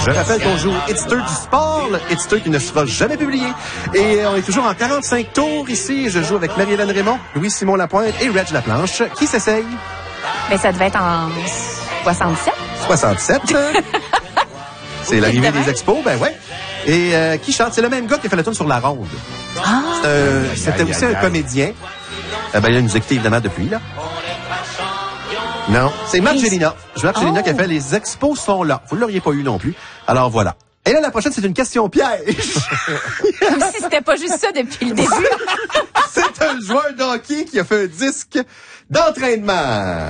Je rappelle qu'on joue au Hitster du sport, le Hitster qui ne sera jamais publié. Et on est toujours en 45 tours ici. Je joue avec Marie-Hélène Raymond, Louis-Simon Lapointe et Reg Laplanche. Qui s'essaye? Mais ça devait être en 67. 67. C'est l'arrivée des expos, ben ouais. Et qui chante? C'est le même gars qui a fait la tune sur la ronde. C'était aussi un comédien. Ben, il nous écoute évidemment depuis, là. Non, c'est Marcelina. Je vois Marcelina qui a fait Les expos sont là. Vous ne l'auriez pas eu non plus. Alors voilà. Et là, la prochaine, c'est une question piège. Comme si c'était pas juste ça depuis le début. C'est un joueur de hockey qui a fait un disque d'entraînement.